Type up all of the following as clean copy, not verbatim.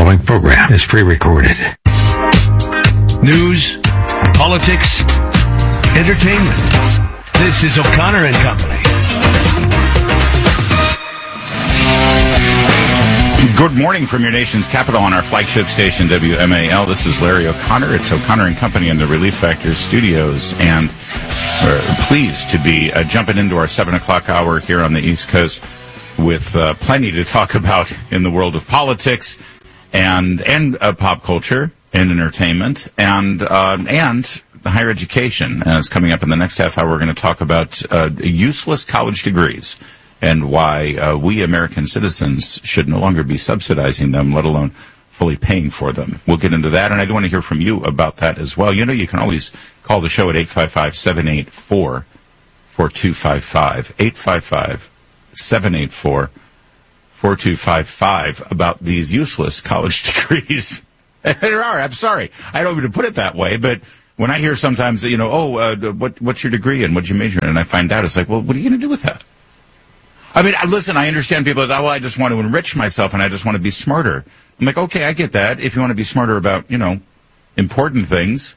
following program is pre-recorded. News, politics, entertainment. This is O'Connor and Company. Good morning from your nation's capital on our flagship station, WMAL. This is Larry O'Connor. It's O'Connor and Company in the Relief Factor studios, and we're pleased to be jumping into our 7 o'clock hour here on the East Coast with plenty to talk about in the world of politics and pop culture and entertainment and higher education. As coming up in the next half hour, we're going to talk about useless college degrees and why we American citizens should no longer be subsidizing them, let alone fully paying for them. We'll get into that, and I do want to hear from you about that as well. You know, you can always call the show at 855-784-4255, 855-784-4255 about these useless college degrees. There are, I'm sorry. I don't mean to put it that way, but when I hear sometimes, you know, what's your degree and what'd you major in? And I find out, it's like, well, what are you going to do with that? I mean, listen, I understand people that, I just want to enrich myself and I just want to be smarter. I'm like, okay, I get that. If you want to be smarter about, you know, important things,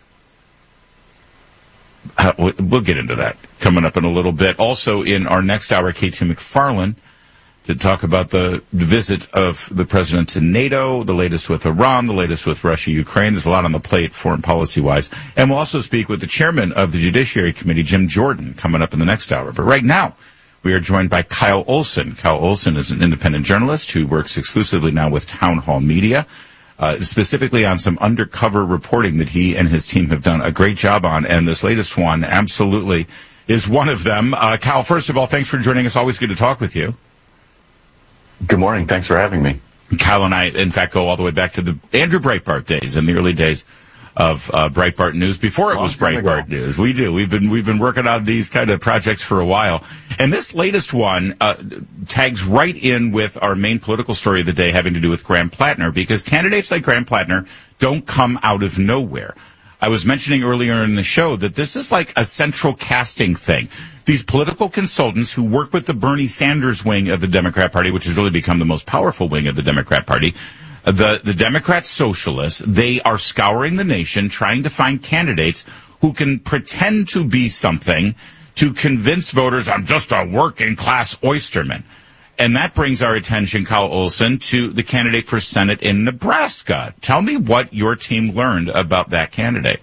we'll get into that coming up in a little bit. Also, in our next hour, K.T. McFarland to talk about the visit of the president to NATO, the latest with Iran, the latest with Russia, Ukraine. There's a lot on the plate foreign policy-wise. And we'll also speak with the chairman of the Judiciary Committee, Jim Jordan, coming up in the next hour. But right now, we are joined by Kyle Olson. Kyle Olson is an independent journalist who works exclusively now with Town Hall Media, specifically on some undercover reporting that he and his team have done a great job on. And this latest one absolutely is one of them. Kyle, first of all, thanks for joining us. Always good to talk with you. Good morning. Thanks for having me. Kyle and I, in fact, go all the way back to the Andrew Breitbart days and the early days of Breitbart News, before it was Breitbart News. We do. We've been working on these kind of projects for a while. And this latest one tags right in with our main political story of the day, having to do with Graham Plattner, because candidates like Graham Plattner don't come out of nowhere. I was mentioning earlier in the show that this is like a central casting thing. These political consultants who work with the Bernie Sanders wing of the Democrat Party, which has really become the most powerful wing of the Democrat Party, the Democrat socialists, they are scouring the nation trying to find candidates who can pretend to be something to convince voters, I'm just a working class oysterman. And that brings our attention, Kyle Olson, to the candidate for Senate in Nebraska. Tell me what your team learned about that candidate.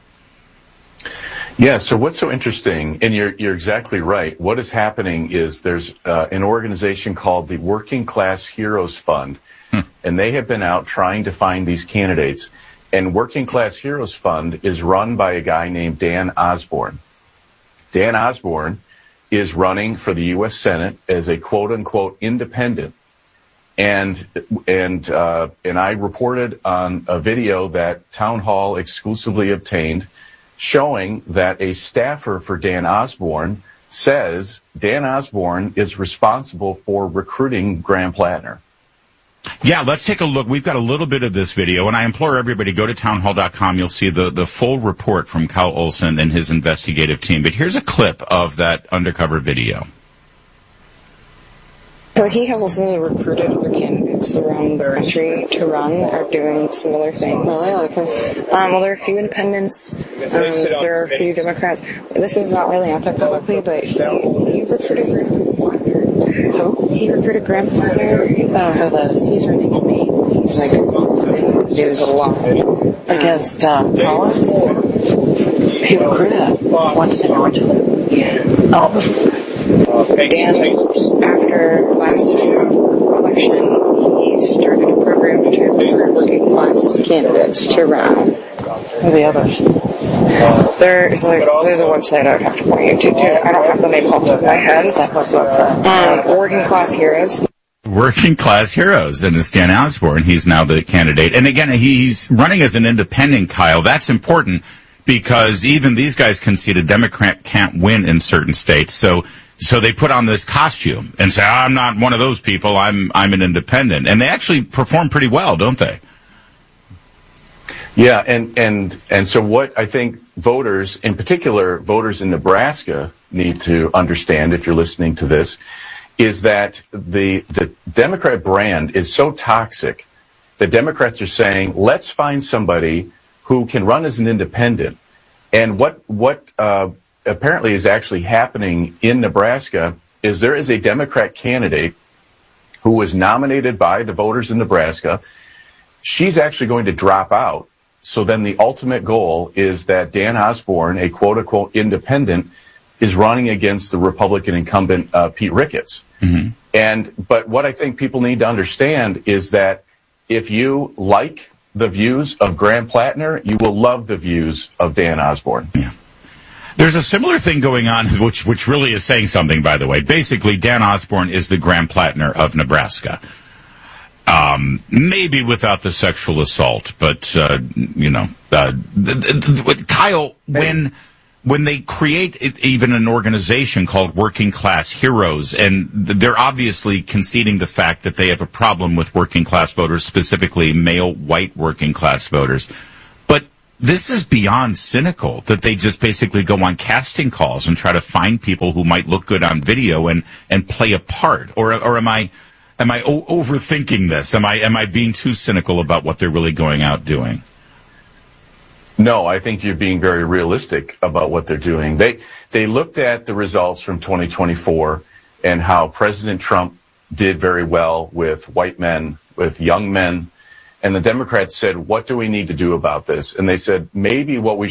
Yeah, so what's so interesting, and you're exactly right, what is happening is there's an organization called the Working Class Heroes Fund, and they have been out trying to find these candidates. And Working Class Heroes Fund is run by a guy named Dan Osborne. Dan Osborne is running for the U.S. Senate as a quote-unquote independent. And I reported on a video that Town Hall exclusively obtained showing that a staffer for Dan Osborne says Dan Osborne is responsible for recruiting Graham Plattner. Yeah, let's take a look. We've got a little bit of this video, and I implore everybody, go to townhall.com. You'll see the full report from Kyle Olson and his investigative team. But here's a clip of that undercover video. So he has also recruited other candidates around the country to run or doing similar things. Well, there are a few independents. There are a few Democrats. This is not really out there publicly, but he recruited Graham Plattner. Who? He recruited Graham Plattner. I don't know who that is. He's running in Maine. He's like in the news a lot. Against Collins? He recruited What's in Georgia? Yeah. Dan, after last election, he started a program to recruit working class candidates to run. Who are the others? There's a website I would have to point you to. I don't have the name off the top of my head. What's the website? Working Class Heroes. Working Class Heroes, and it's Dan Osborne. He's now the candidate. And again, he's running as an independent, Kyle. That's important because even these guys concede a Democrat can't win in certain states. So they put on this costume and say, I'm not one of those people. I'm an independent. And they actually perform pretty well, don't they? Yeah, and so what I think voters, in particular voters in Nebraska, need to understand, if you're listening to this, is that the Democrat brand is so toxic the Democrats are saying, let's find somebody who can run as an independent. And what apparently is actually happening in Nebraska is there is a Democrat candidate who was nominated by the voters in Nebraska. She's actually going to drop out. So then the ultimate goal is that Dan Osborne, a quote-unquote independent, is running against the Republican incumbent Pete Ricketts. But what I think people need to understand is that if you like the views of Graham Plattner, you will love the views of Dan Osborne. Yeah. There's a similar thing going on, which really is saying something, by the way. Basically, Dan Osborne is the Graham Plattner of Nebraska. Maybe without the sexual assault, but, Kyle, when they create even an organization called Working Class Heroes, and they're obviously conceding the fact that they have a problem with working class voters, specifically male white working class voters. But this is beyond cynical, that they just basically go on casting calls and try to find people who might look good on video and play a part. Or am I overthinking this? Am I being too cynical about what they're really going out doing? No, I think you're being very realistic about what they're doing. They looked at the results from 2024 and how President Trump did very well with white men, with young men. And the Democrats said, what do we need to do about this? And they said, maybe what we